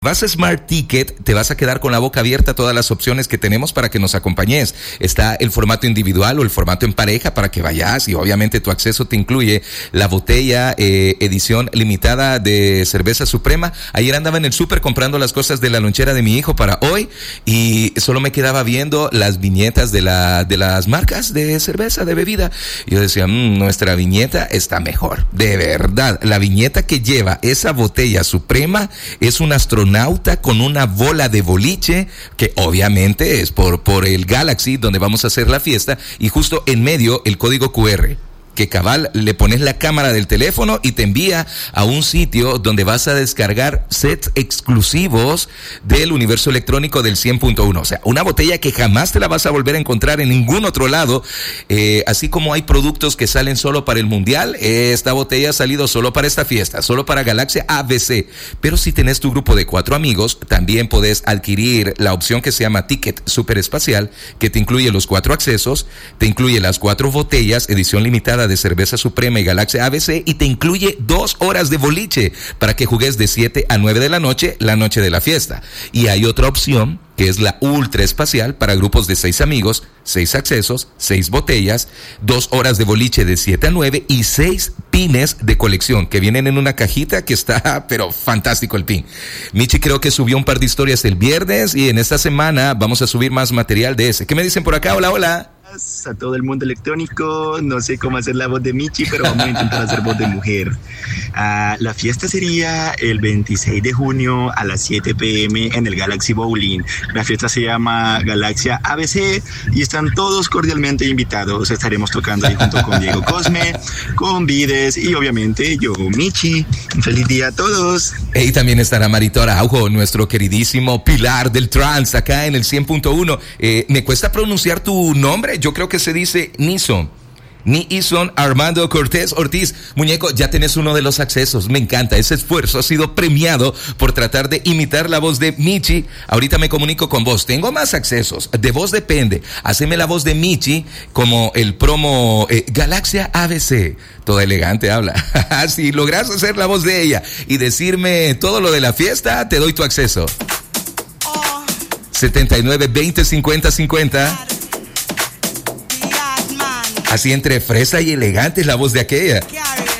Vas a Smart Ticket, te vas a quedar con la boca abierta a todas las opciones que tenemos para que nos acompañes. Está el formato individual o el formato en pareja para que vayas, y obviamente tu acceso te incluye la botella edición limitada de cerveza suprema. Ayer andaba en el súper comprando las cosas de la lonchera de mi hijo para hoy y solo me quedaba viendo las viñetas de las marcas de cerveza, de bebida. Y yo decía, nuestra viñeta está mejor. De verdad, la viñeta que lleva esa botella suprema es un astronauta con una bola de boliche, que obviamente es por el Galaxy donde vamos a hacer la fiesta, y justo en medio el código QR, que cabal le pones la cámara del teléfono y te envía a un sitio donde vas a descargar sets exclusivos del universo electrónico del 100.1. O sea, una botella que jamás te la vas a volver a encontrar en ningún otro lado. Así como hay productos que salen solo para el mundial, esta botella ha salido solo para esta fiesta, solo para Galaxia ABC. Pero si tenés tu grupo de 4 amigos, también podés adquirir la opción que se llama Ticket Super Espacial, que te incluye los 4 accesos, te incluye las 4 botellas, edición limitada de cerveza suprema y Galaxia ABC, y te incluye 2 horas de boliche para que jugues de 7 a 9 de la noche de la fiesta. Y hay otra opción que es la ultra espacial para grupos de 6 amigos, 6 accesos, 6 botellas, 2 horas de boliche de 7 a 9 y 6 pines de colección que vienen en una cajita que está, pero fantástico el pin. Michi creo que subió un par de historias el viernes y en esta semana vamos a subir más material de ese. ¿Qué me dicen por acá? Hola, hola. A todo el mundo electrónico, no sé cómo hacer la voz de Michi, pero vamos a intentar hacer voz de mujer. La fiesta sería el 26 de junio a las 7 p.m. en el Galaxy Bowling. La fiesta se llama Galaxia ABC y están todos cordialmente invitados. Estaremos tocando ahí junto con Diego Cosme, con Vides y obviamente yo, Michi. Un feliz día a todos. Y también estará Marito Araujo, nuestro queridísimo pilar del trance acá en el 100.1. Me cuesta pronunciar tu nombre. Yo creo que se dice Nison Armando Cortés Ortiz. Muñeco, ya tenés uno de los accesos. Me encanta. Ese esfuerzo ha sido premiado por tratar de imitar la voz de Michi. Ahorita me comunico con vos. Tengo más accesos. De vos depende. Haceme la voz de Michi como el promo Galaxia ABC. Toda elegante habla. Si logras hacer la voz de ella y decirme todo lo de la fiesta, te doy tu acceso. 79 20 50 50. Así entre fresa y elegante es la voz de aquella.